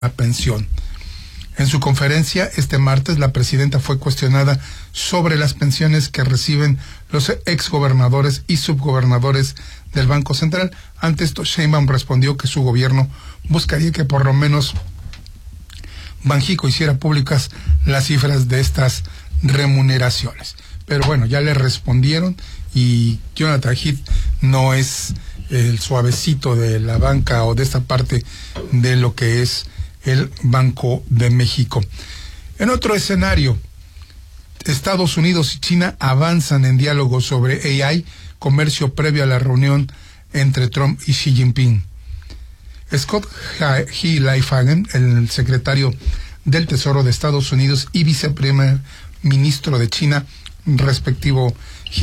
pensión. En su conferencia este martes, la presidenta fue cuestionada sobre las pensiones que reciben los exgobernadores y subgobernadores del Banco Central. Ante esto, Sheinbaum respondió que su gobierno buscaría que por lo menos Banxico hiciera públicas las cifras de estas remuneraciones. Pero bueno, ya le respondieron y Jonathan Heath no es el suavecito de la banca o de esta parte de lo que es el Banco de México. En otro escenario, Estados Unidos y China avanzan en diálogo sobre AI, comercio previo a la reunión entre Trump y Xi Jinping. Scott Liefhagen, el secretario del Tesoro de Estados Unidos y viceprimer ministro de China, respectivo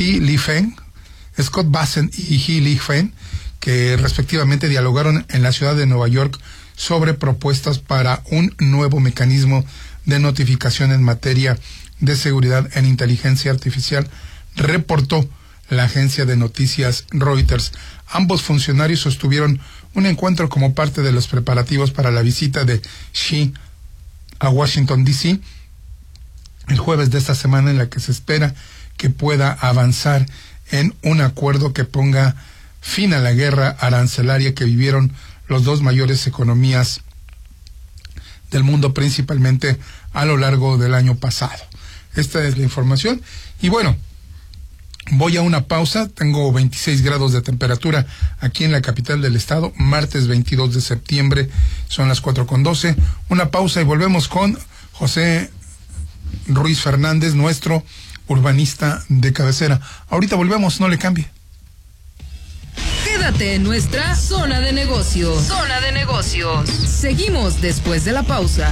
Scott Bassen y He Lifeng, que respectivamente dialogaron en la ciudad de Nueva York sobre propuestas para un nuevo mecanismo de notificación en materia de seguridad en inteligencia artificial, reportó la agencia de noticias Reuters. Ambos funcionarios sostuvieron un encuentro como parte de los preparativos para la visita de Xi a Washington, D.C., el jueves de esta semana, en la que se espera que pueda avanzar en un acuerdo que ponga fin a la guerra arancelaria que vivieron las dos mayores economías del mundo, principalmente a lo largo del año pasado. Esta es la información. Y bueno, voy a una pausa. Tengo 26 grados de temperatura aquí en la capital del estado, martes 22 de septiembre, son las 4:12. Una pausa y volvemos con José Ruiz Fernández, nuestro urbanista de cabecera. Ahorita volvemos, no le cambie. Quédate en nuestra zona de negocios. Zona de negocios. Seguimos después de la pausa.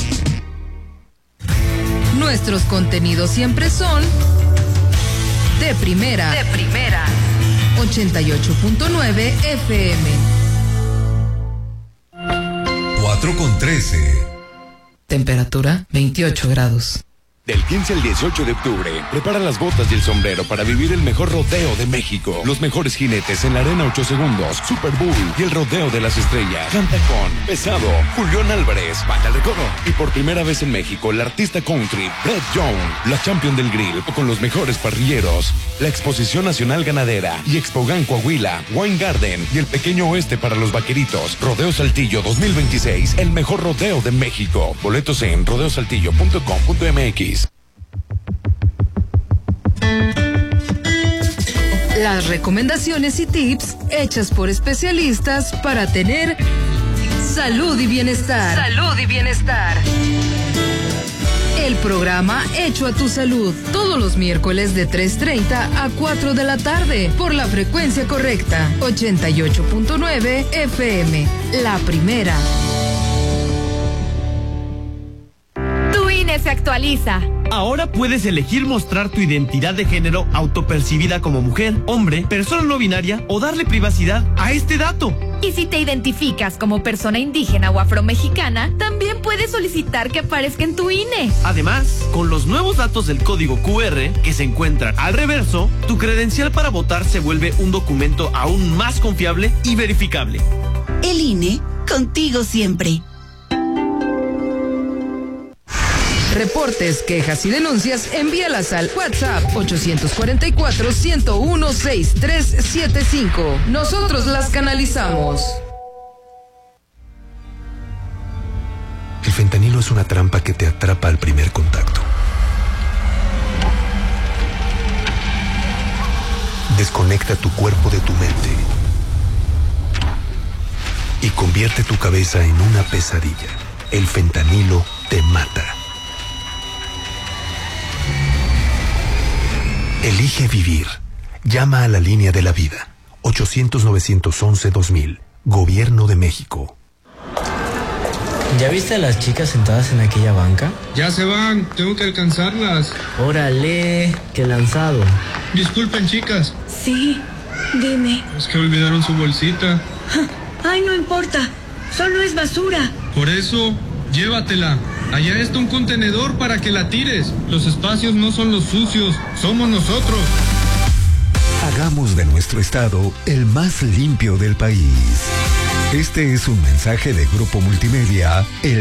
Nuestros contenidos siempre son de primera. De primera. 88.9 FM. 4:13. Temperatura 28 grados. Del 15 al 18 de octubre, prepara las botas y el sombrero para vivir el mejor rodeo de México. Los mejores jinetes en la Arena 8 Segundos, Super Bull y el Rodeo de las Estrellas. Canta con Pesado, Julián Álvarez, Banda de Recodo. Y por primera vez en México, el artista country Brett Young, la champion del grill, con los mejores parrilleros. La Exposición Nacional Ganadera y Expogan Coahuila, Wine Garden y el Pequeño Oeste para los vaqueritos. Rodeo Saltillo 2026, el mejor rodeo de México. Boletos en rodeosaltillo.com.mx. Las recomendaciones y tips hechas por especialistas para tener salud y bienestar. Salud y bienestar. El programa Hecho a tu Salud, todos los miércoles de 3:30 a 4 de la tarde, por la frecuencia correcta, 88.9 FM, la primera. Tu INE se actualiza. Ahora puedes elegir mostrar tu identidad de género autopercibida como mujer, hombre, persona no binaria o darle privacidad a este dato. Y si te identificas como persona indígena o afromexicana, también puedes solicitar que aparezca en tu INE. Además, con los nuevos datos del código QR que se encuentran al reverso, tu credencial para votar se vuelve un documento aún más confiable y verificable. El INE, contigo siempre. Reportes, quejas y denuncias, envíalas al WhatsApp 844-101-6375. Nosotros las canalizamos. El fentanilo es una trampa que te atrapa al primer contacto. Desconecta tu cuerpo de tu mente y convierte tu cabeza en una pesadilla. El fentanilo te mata. Elige vivir. Llama a la línea de la vida. 800-911-2000. Gobierno de México. ¿Ya viste a las chicas sentadas en aquella banca? Ya se van, tengo que alcanzarlas. Órale, qué lanzado. Disculpen, chicas. Sí, dime. Es que olvidaron su bolsita. Ay, no importa, solo es basura. Por eso, llévatela. Allá está un contenedor para que la tires. Los espacios no son los sucios, somos nosotros. Hagamos de nuestro estado el más limpio del país. Este es un mensaje de Grupo Multimedia,